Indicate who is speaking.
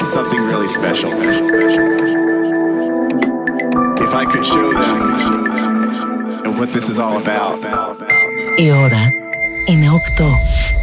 Speaker 1: is something really special. If I could show them what this is all about.
Speaker 2: Η ώρα είναι 8.